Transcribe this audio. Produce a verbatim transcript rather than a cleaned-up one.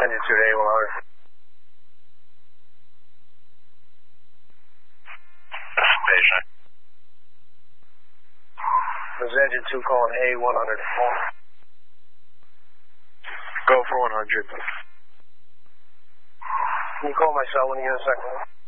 Engine two to A one hundred. Station. This is engine two calling A one hundred. Go for one hundred. Can you call my cell when you get a second?